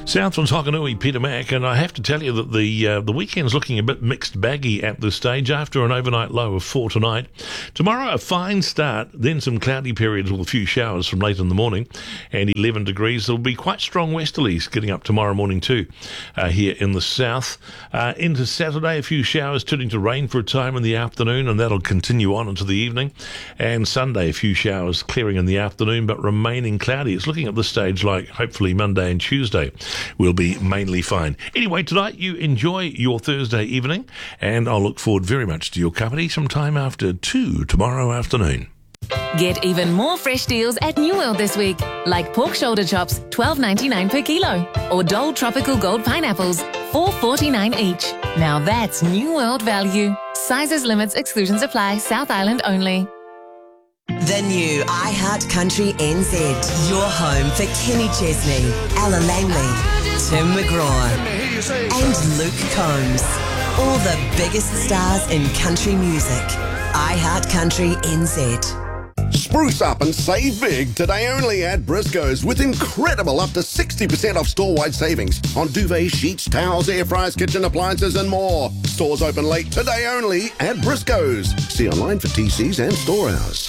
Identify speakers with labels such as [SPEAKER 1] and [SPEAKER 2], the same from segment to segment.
[SPEAKER 1] Southland's Hokanui, Peter Mack, and I have to tell you that the weekend's looking a bit mixed baggy at this stage after an overnight low of 4 tonight. Tomorrow, a fine start, then some cloudy periods with a few showers from late in the morning, and 11 degrees. There'll be quite strong westerlies getting up tomorrow morning too, here in the south. Into Saturday, a few showers turning to rain for a time in the afternoon, and that'll continue on into the evening. And Sunday, a few showers clearing in the afternoon, but remaining cloudy. It's looking at this stage like hopefully Monday and Tuesday will be mainly fine. Anyway, tonight you enjoy your Thursday evening, and I'll look forward very much to your company sometime after 2 tomorrow afternoon.
[SPEAKER 2] Get even more fresh deals at New World this week, like pork shoulder chops, $12.99 per kilo, or Dole Tropical Gold pineapples, $4.49 each. Now that's New World value. Sizes, limits, exclusions apply. South Island only.
[SPEAKER 3] The new iHeart Country NZ. Your home for Kenny Chesney, Ella Langley, Tim McGraw, and Luke Combs. All the biggest stars in country music. iHeart Country NZ.
[SPEAKER 4] Spruce up and save big today only at Briscoe's with incredible up to 60% off store-wide savings on duvets, sheets, towels, air fryers, kitchen appliances and more. Stores open late today only at Briscoe's. See online for TCs and store hours.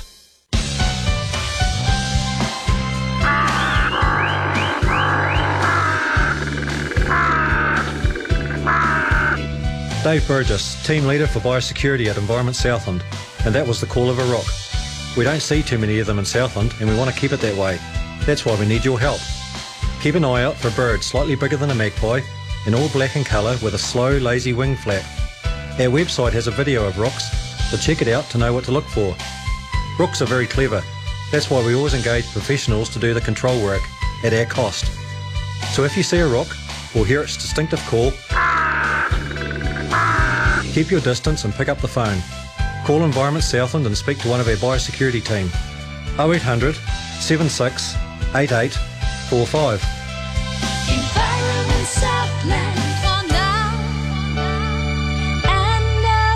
[SPEAKER 5] Dave Burgess, Team Leader for Biosecurity at Environment Southland, and that was the call of a rock. We don't see too many of them in Southland, and we want to keep it that way. That's why we need your help. Keep an eye out for a bird slightly bigger than a magpie, in all black in colour with a slow, lazy wing flap. Our website has a video of rooks, so check it out to know what to look for. Rooks are very clever. That's why we always engage professionals to do the control work, at our cost. So if you see a rook, or hear its distinctive call, keep your distance and pick up the phone. Call Environment Southland and speak to one of our biosecurity team. 0800 76 8845.
[SPEAKER 6] Environment Southland for now and the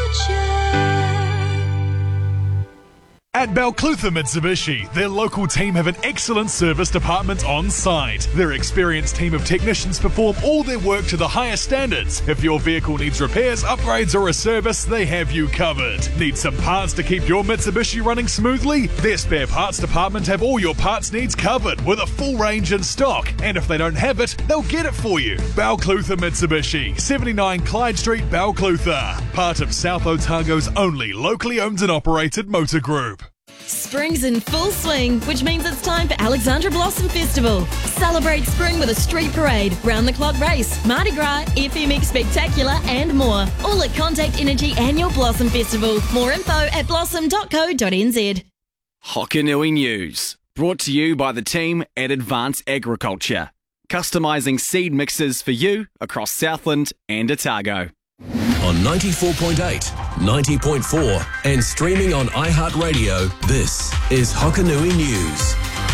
[SPEAKER 6] future.
[SPEAKER 7] At Balclutha Mitsubishi, their local team have an excellent service department on site. Their experienced team of technicians perform all their work to the highest standards. If your vehicle needs repairs, upgrades or a service, they have you covered. Need some parts to keep your Mitsubishi running smoothly? Their spare parts department have all your parts needs covered with a full range in stock. And if they don't have it, they'll get it for you. Balclutha Mitsubishi, 79 Clyde Street, Balclutha. Part of South Otago's only locally owned and operated motor group.
[SPEAKER 8] Spring's in full swing, which means it's time for Alexandra Blossom Festival. Celebrate spring with a street parade, round-the-clock race, Mardi Gras, FMX Spectacular and more. All at Contact Energy Annual Blossom Festival. More info at blossom.co.nz.
[SPEAKER 9] Hokanui News, brought to you by the team at Advance Agriculture. Customising seed mixes for you across Southland and Otago.
[SPEAKER 10] On 94.8, 90.4 and streaming on iHeartRadio, this is Hokanui News.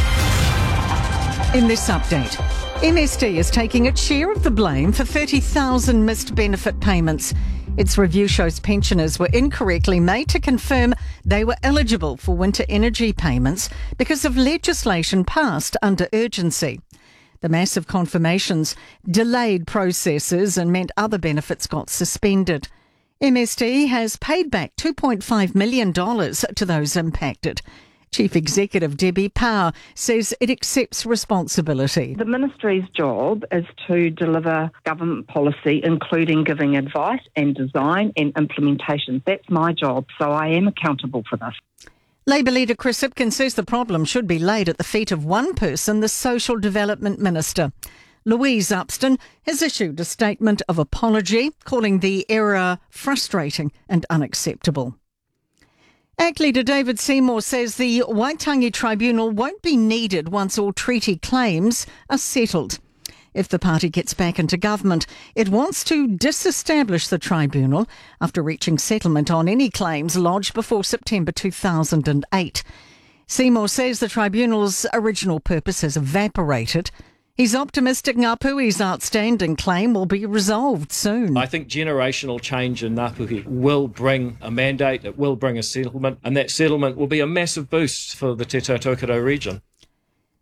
[SPEAKER 11] In this update, MSD is taking its share of the blame for 30,000 missed benefit payments. Its review shows pensioners were incorrectly made to confirm they were eligible for winter energy payments because of legislation passed under urgency. The massive confirmations delayed processes and meant other benefits got suspended. MSD has paid back $2.5 million to those impacted. Chief Executive Debbie Power says it accepts responsibility.
[SPEAKER 12] The Ministry's job is to deliver government policy, including giving advice and design and implementation. That's my job, so I am accountable for this.
[SPEAKER 11] Labor leader Chris Hipkins says the problem should be laid at the feet of one person, the Social Development Minister. Louise Upston has issued a statement of apology, calling the error frustrating and unacceptable. ACT leader David Seymour says the Waitangi Tribunal won't be needed once all treaty claims are settled. If the party gets back into government, it wants to disestablish the tribunal after reaching settlement on any claims lodged before September 2008. Seymour says the tribunal's original purpose has evaporated. He's optimistic Ngapuhi's outstanding claim will be resolved soon.
[SPEAKER 13] I think generational change in Ngapuhi will bring a mandate, it will bring a settlement, and that settlement will be a massive boost for the Te Tautokerau region.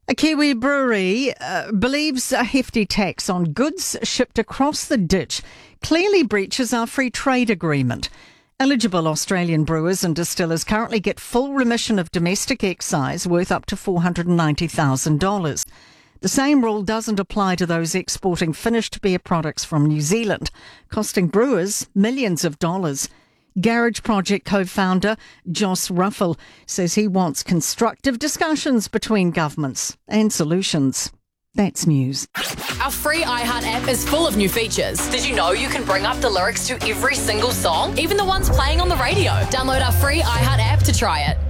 [SPEAKER 11] A Kiwi brewery believes a hefty tax on goods shipped across the ditch clearly breaches our free trade agreement. Eligible Australian brewers and distillers currently get full remission of domestic excise worth up to $490,000. The same rule doesn't apply to those exporting finished beer products from New Zealand, costing brewers millions of dollars. Garage Project co-founder Joss Ruffle says he wants constructive discussions between governments and solutions. That's news.
[SPEAKER 14] Our free iHeart app is full of new features. Did you know you can bring up the lyrics to every single song, even the ones playing on the radio? Download our free iHeart app to try it.